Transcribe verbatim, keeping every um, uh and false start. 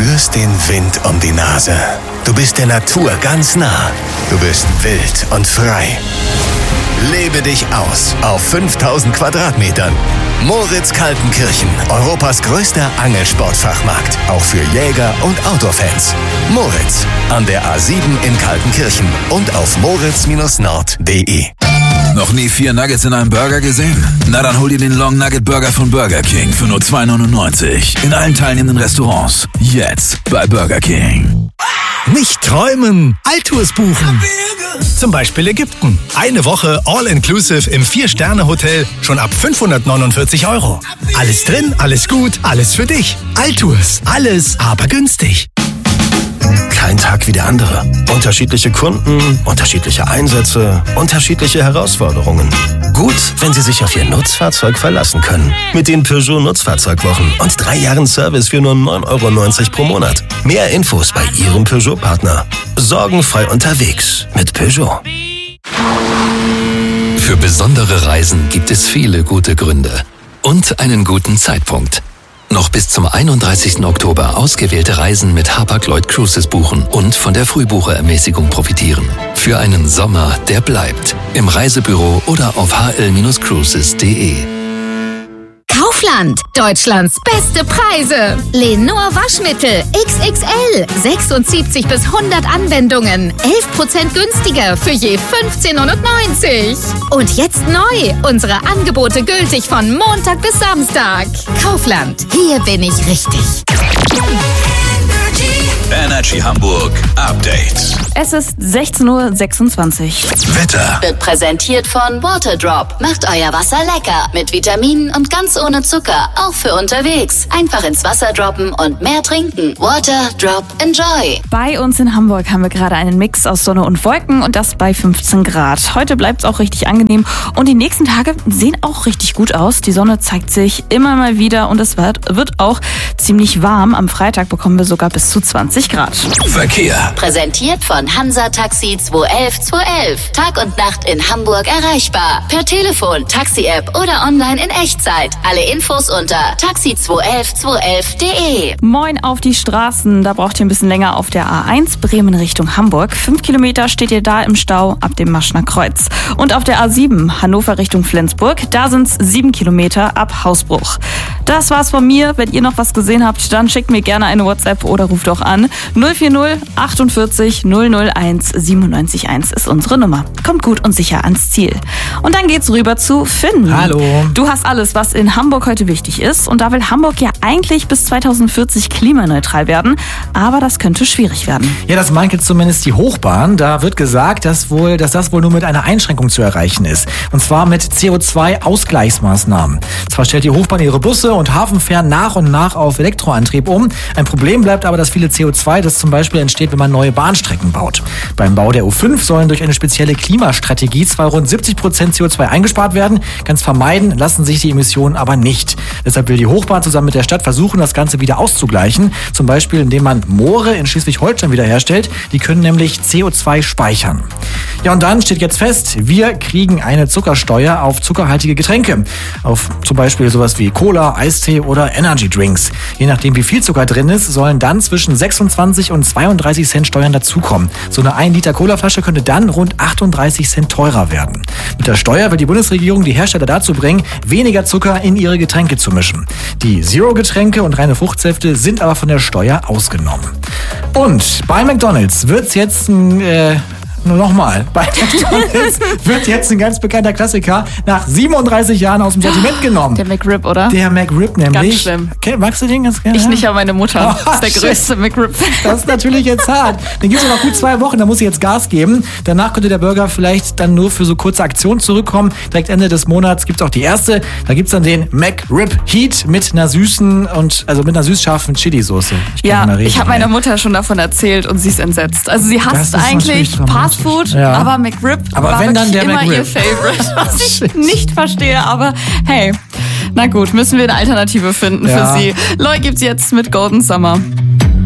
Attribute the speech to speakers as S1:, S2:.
S1: spürst den Wind um die Nase. Du bist der Natur ganz nah. Du bist wild und frei. Lebe dich aus auf fünftausend Quadratmetern. Moritz Kaltenkirchen, Europas größter Angelsportfachmarkt. Auch für Jäger und Outdoor-Fans. Moritz, an der A sieben in Kaltenkirchen und auf moritz nord punkt de.
S2: Noch nie vier Nuggets in einem Burger gesehen? Na dann hol dir den Long Nugget Burger von Burger King für nur zwei neunundneunzig. In allen teilnehmenden Restaurants. Jetzt bei Burger King.
S3: Nicht träumen, Altours buchen. Zum Beispiel Ägypten. Eine Woche All-Inclusive im Vier-Sterne-Hotel schon ab fünfhundertneunundvierzig Euro. Alles drin, alles gut, alles für dich. Altours, alles aber günstig.
S4: Kein Tag wie der andere. Unterschiedliche Kunden, unterschiedliche Einsätze, unterschiedliche Herausforderungen. Gut, wenn Sie sich auf Ihr Nutzfahrzeug verlassen können. Mit den Peugeot Nutzfahrzeugwochen und drei Jahren Service für nur neun Euro neunzig pro Monat. Mehr Infos bei Ihrem Peugeot-Partner. Sorgenfrei unterwegs mit Peugeot.
S5: Für besondere Reisen gibt es viele gute Gründe und einen guten Zeitpunkt. Noch bis zum einunddreißigsten Oktober ausgewählte Reisen mit Hapag-Lloyd Cruises buchen und von der Frühbucherermäßigung profitieren. Für einen Sommer, der bleibt. Im Reisebüro oder auf h l cruises punkt de.
S6: Kaufland, Deutschlands beste Preise. Lenor Waschmittel X X L, sechsundsiebzig bis hundert Anwendungen, elf Prozent günstiger für je fünfzehn neunundneunzig. Und jetzt neu, unsere Angebote gültig von Montag bis Samstag. Kaufland, hier bin ich richtig.
S2: Energy Hamburg Update.
S7: Es ist sechzehn Uhr sechsundzwanzig.
S2: Wetter.
S8: Wird präsentiert von Waterdrop. Macht euer Wasser lecker. Mit Vitaminen und ganz ohne Zucker. Auch für unterwegs. Einfach ins Wasser droppen und mehr trinken. Waterdrop, enjoy.
S7: Bei uns in Hamburg haben wir gerade einen Mix aus Sonne und Wolken und das bei fünfzehn Grad. Heute bleibt es auch richtig angenehm und die nächsten Tage sehen auch richtig gut aus. Die Sonne zeigt sich immer mal wieder und es wird, wird auch ziemlich warm. Am Freitag bekommen wir sogar bis zu zwanzig Grad.
S2: Verkehr.
S8: Präsentiert von Hansa Taxi zwei elf zwei elf. Tag und Nacht in Hamburg erreichbar. Per Telefon, Taxi-App oder online in Echtzeit. Alle Infos unter taxi zwei elf zwei elf punkt de.
S7: Moin auf die Straßen. Da braucht ihr ein bisschen länger auf der A eins Bremen Richtung Hamburg. Fünf Kilometer steht ihr da im Stau ab dem Maschner Kreuz. Und auf der A sieben Hannover Richtung Flensburg. Da sind es sieben Kilometer ab Hausbruch. Das war's von mir. Wenn ihr noch was gesehen habt, dann schickt mir gerne eine WhatsApp oder ruft auch an. null vier null achtundvierzig null null eins siebenundneunzig eins ist unsere Nummer. Kommt gut und sicher ans Ziel. Und dann geht's rüber zu Finn.
S9: Hallo.
S7: Du hast alles, was in Hamburg heute wichtig ist. Und da will Hamburg ja eigentlich bis zweitausendvierzig klimaneutral werden. Aber das könnte schwierig werden.
S9: Ja, das meint jetzt zumindest die Hochbahn. Da wird gesagt, dass, wohl, dass das wohl nur mit einer Einschränkung zu erreichen ist. Und zwar mit C O zwei Ausgleichsmaßnahmen. Zwar stellt die Hochbahn ihre Busse und Hafenfähren nach und nach auf Elektroantrieb um. Ein Problem bleibt aber das viele C O zwei, das zum Beispiel entsteht, wenn man neue Bahnstrecken baut. Beim Bau der U fünf sollen durch eine spezielle Klimastrategie zwar rund siebzig Prozent C O zwei eingespart werden, ganz vermeiden lassen sich die Emissionen aber nicht. Deshalb will die Hochbahn zusammen mit der Stadt versuchen, das Ganze wieder auszugleichen. Zum Beispiel, indem man Moore in Schleswig-Holstein wiederherstellt. Die können nämlich C O zwei speichern. Ja, und dann steht jetzt fest, wir kriegen eine Zuckersteuer auf zuckerhaltige Getränke. Auf zum Beispiel sowas wie Cola, Eistee oder Energy Drinks. Je nachdem, wie viel Zucker drin ist, sollen dann zwischen sechsundzwanzig und zweiunddreißig Cent Steuern dazukommen. So eine ein Liter Colaflasche könnte dann rund achtunddreißig Cent teurer werden. Mit der Steuer will die Bundesregierung die Hersteller dazu bringen, weniger Zucker in ihre Getränke zu mischen. Die Zero-Getränke und reine Fruchtsäfte sind aber von der Steuer ausgenommen. Und bei McDonald's wird's jetzt ein... Äh Nur nochmal, bei McDonald's wird jetzt ein ganz bekannter Klassiker nach siebenunddreißig Jahren aus dem Sortiment genommen.
S7: Der McRib, oder?
S9: Der McRib nämlich.
S7: Ganz schlimm.
S9: Okay, magst du den ganz gerne?
S7: Ich nicht, aber meine Mutter.
S9: Oh,
S7: das ist der
S9: shit.
S7: größte McRib.
S9: Das ist natürlich jetzt hart. Den gibt es noch gut zwei Wochen, da muss ich jetzt Gas geben. Danach könnte der Burger vielleicht dann nur für so kurze Aktionen zurückkommen. Direkt Ende des Monats gibt es auch die erste. Da gibt es dann den McRib Heat mit einer süßen und also mit einer süß-scharfen Chili-Soße. Ich
S7: Ja,
S9: reden,
S7: ich habe meiner
S9: ey.
S7: Mutter schon davon erzählt und sie ist entsetzt. Also sie
S9: Das
S7: hasst
S9: ist
S7: eigentlich
S9: natürlich dramatisch.
S7: Fastfood,
S9: Ja.
S7: aber McRib
S9: Aber
S7: war
S9: wenn, dann
S7: wirklich
S9: der
S7: immer
S9: McRib.
S7: ihr Favorite, was ich nicht verstehe. Aber hey, na gut, müssen wir eine Alternative finden
S9: Ja.
S7: für sie. Loy gibt's jetzt mit Golden Summer.